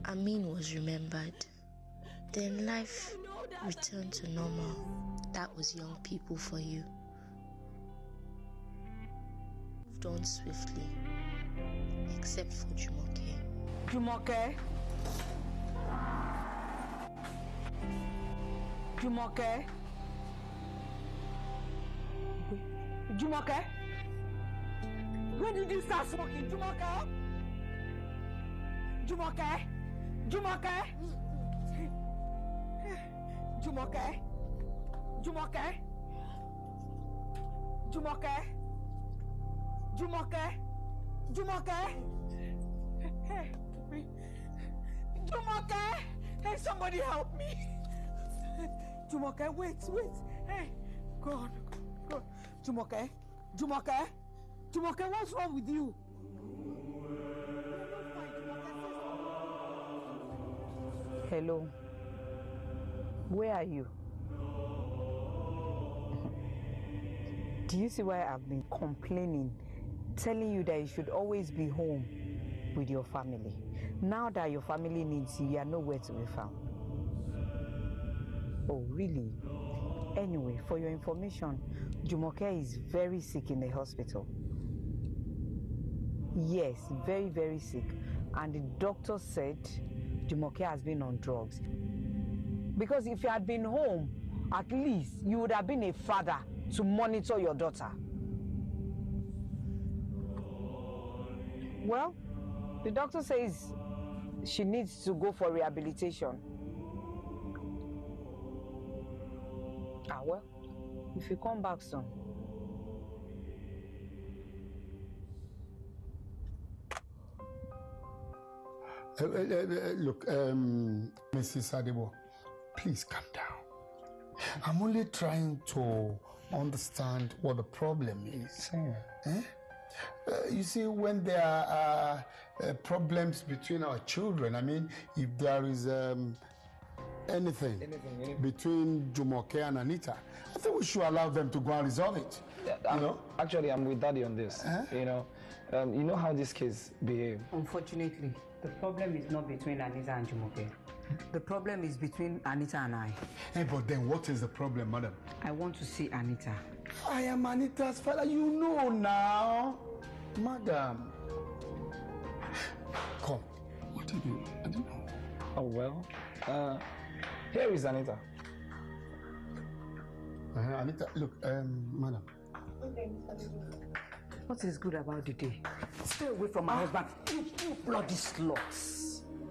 Amin was remembered. Then life returned to normal. That was young people for you. Moved on swiftly, except for Jumoke. Jumoke? Jumoke? Jumoke? When did you start smoking, Jumoke? Jumoke? Jumoke? Jumoke? Jumoke? Jumoke? Jumoke? Jumoke? Hey, Jumoke! Hey, somebody help me! Jumoke, wait. Hey, God. Jumoke? Jumoke? Jumoke, what's wrong with you? Hello. Where are you? Do you see why I've been complaining, telling you that you should always be home with your family? Now that your family needs you, you are nowhere to be found. Oh, really? Anyway, for your information, Jumoke is very sick in the hospital. Yes, very, very sick. And the doctor said Jumoke has been on drugs. Because if you had been home, at least you would have been a father to monitor your daughter. Well, the doctor says she needs to go for rehabilitation. Well, if you come back soon. Look, Mrs. Adebo, please calm down. I'm only trying to understand what the problem is. You see, when there are problems between our children, I mean, if there is anything between Jumoke and Anita, I think we should allow them to go and resolve it. Yeah, actually, I'm with Daddy on this. You know how this case behaves. Unfortunately, the problem is not between Anita and Jumoke. The problem is between Anita and I. Hey, but then what is the problem, madam? I want to see Anita. I am Anita's father, you know now. Madam. Come. What did you do? I don't know. Oh, well. Here is Anita. Anita, look, madam. What is good about the day? Stay away from my husband. You bloody sluts.